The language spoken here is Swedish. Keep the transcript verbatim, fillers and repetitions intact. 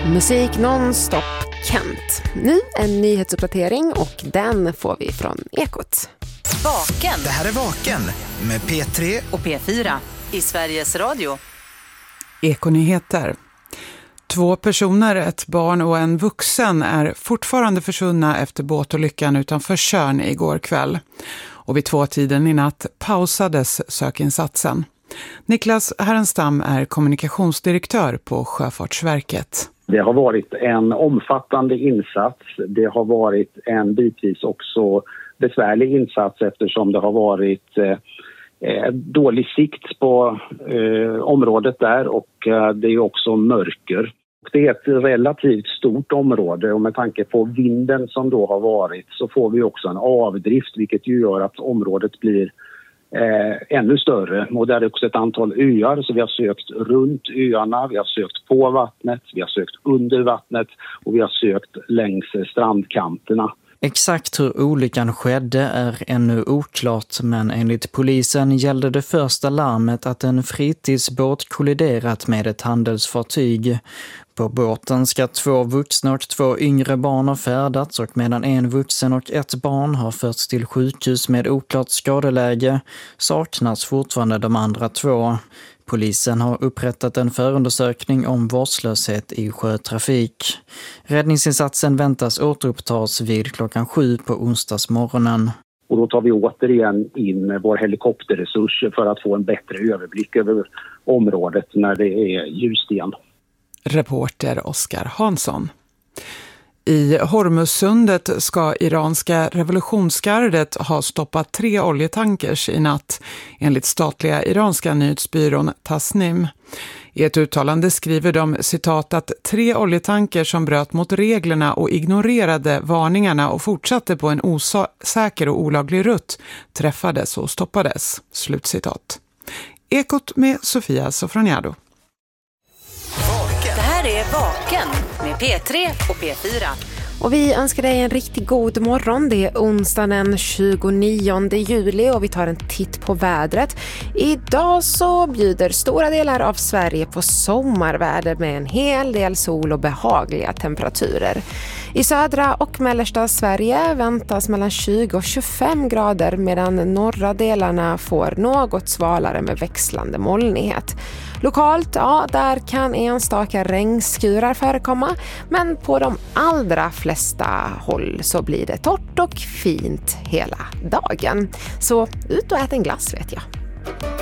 Musik nonstop Kent. Nu en nyhetsuppdatering och den får vi från Ekot. Vaken. Det här är Vaken med P tre och P fyra i Sveriges Radio. Ekonyheter. Två personer, ett barn och en vuxen, är fortfarande försvunna efter båtolyckan utanför Tjörn igår kväll. Och vid tvåtiden i natt pausades sökinsatsen. Niklas Härenstam är kommunikationsdirektör på Sjöfartsverket. Det har varit en omfattande insats. Det har varit en bitvis också besvärlig insats eftersom det har varit eh, dålig sikt på eh, området där och eh, det är också mörker. Det är ett relativt stort område och med tanke på vinden som då har varit så får vi också en avdrift vilket ju gör att området blir Eh, ännu större. Och där är också ett antal öar så vi har sökt runt öarna, vi har sökt på vattnet, vi har sökt under vattnet och vi har sökt längs strandkanterna. Exakt hur olyckan skedde är ännu oklart, men enligt polisen gällde det första larmet att en fritidsbåt kolliderat med ett handelsfartyg. På båten ska två vuxna och två yngre barn ha färdats och medan en vuxen och ett barn har förts till sjukhus med oklart skadeläge saknas fortfarande de andra två. Polisen har upprättat en förundersökning om vårdslöshet i sjötrafik. Räddningsinsatsen väntas återupptas vid klockan sju på onsdagsmorgonen. Och då tar vi återigen in vår helikopterresurser för att få en bättre överblick över området när det är ljust igen. Reporter Oskar Hansson. I Hormuzsundet ska iranska revolutionsgardet ha stoppat tre oljetankers i natt, enligt statliga iranska nyhetsbyrån Tasnim. I ett uttalande skriver de citat att tre oljetanker som bröt mot reglerna och ignorerade varningarna och fortsatte på en osäker och olaglig rutt träffades och stoppades. Slutcitat. Ekot med Sofia Sofroniado. Det här är Vaken med P tre och P fyra. Och vi önskar dig en riktigt god morgon. Det är onsdagen den tjugonionde juli och vi tar en titt på vädret. Idag så bjuder stora delar av Sverige på sommarväder med en hel del sol och behagliga temperaturer. I södra och mellersta Sverige väntas mellan tjugo och tjugofem grader medan norra delarna får något svalare med växlande molnighet. Lokalt, ja, där kan enstaka regnskurar förekomma, men på de allra flesta håll så blir det torrt och fint hela dagen. Så ut och ät en glass vet jag.